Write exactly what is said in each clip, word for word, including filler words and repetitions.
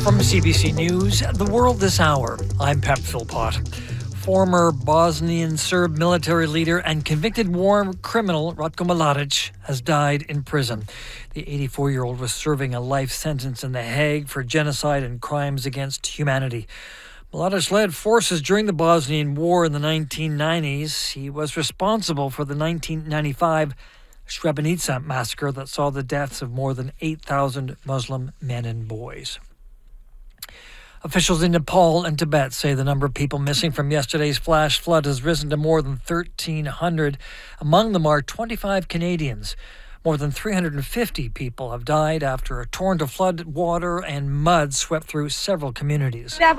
From C B C News, The World This Hour, I'm Pep Philpott. Former Bosnian Serb military leader and convicted war criminal Ratko Mladic has died in prison. The eighty-four-year-old was serving a life sentence in The Hague for genocide and crimes against humanity. Mladic led forces during the Bosnian War in the nineteen nineties. He was responsible for the nineteen ninety-five Srebrenica massacre that saw the deaths of more than eight thousand Muslim men and boys. Officials in Nepal and Tibet say the number of people missing from yesterday's flash flood has risen to more than thirteen hundred. Among them are twenty-five Canadians. More than three hundred fifty people have died after a torrent of flood water and mud swept through several communities. A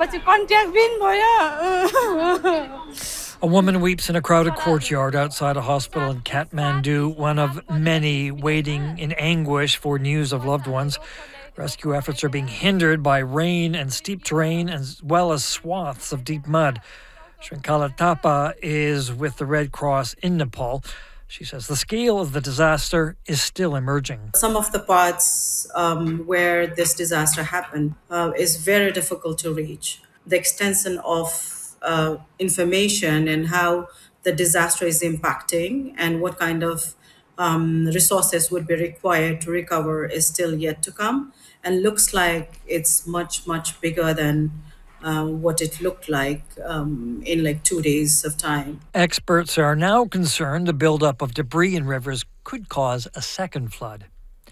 woman weeps in a crowded courtyard outside a hospital in Kathmandu, one of many waiting in anguish for news of loved ones. Rescue efforts are being hindered by rain and steep terrain, as well as swaths of deep mud. Shrinkala Thapa is with the Red Cross in Nepal. She says the scale of the disaster is still emerging. Some of the parts um, where this disaster happened uh, is very difficult to reach. The extension of uh, information and how the disaster is impacting and what kind of um, resources would be required to recover is still yet to come. And looks like it's much, much bigger than uh, what it looked like um, in like two days of time. Experts are now concerned the buildup of debris in rivers could cause a second flood.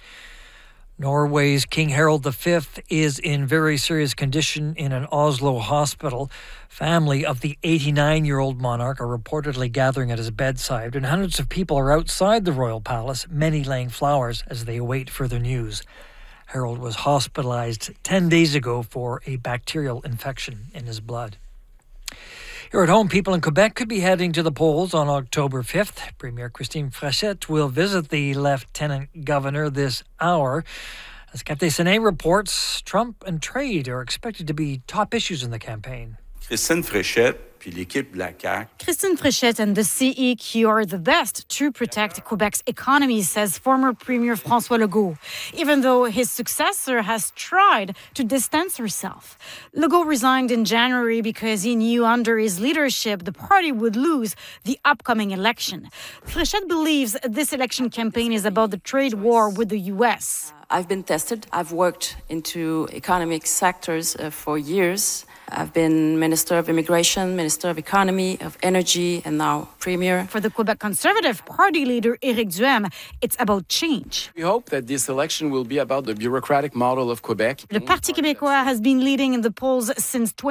Norway's King Harald the Fifth is in very serious condition in an Oslo hospital. Family of the eighty-nine-year-old monarch are reportedly gathering at his bedside, and hundreds of people are outside the royal palace, many laying flowers as they await further news. Harald was hospitalized ten days ago for a bacterial infection in his blood. Here at home, people in Quebec could be heading to the polls on October fifth. Premier Christine Frechette will visit the Lieutenant Governor this hour. As Cathy Senet reports, Trump and trade are expected to be top issues in the campaign. Christine Frechette puis l'équipe de la C A Q. Christine Frechette and the C E Q are the best to protect Quebec's economy, says former Premier François Legault, even though his successor has tried to distance herself. Legault resigned in January because he knew under his leadership the party would lose the upcoming election. Frechette believes this election campaign is about the trade war with the U S. I've been tested. I've worked into economic sectors uh, for years. I've been Minister of Immigration, Minister of Economy, of Energy, and now Premier. For the Quebec Conservative Party leader, Éric Duhaime, it's about change. We hope that this election will be about the bureaucratic model of Quebec. Le Parti québécois has been leading in the polls since twenty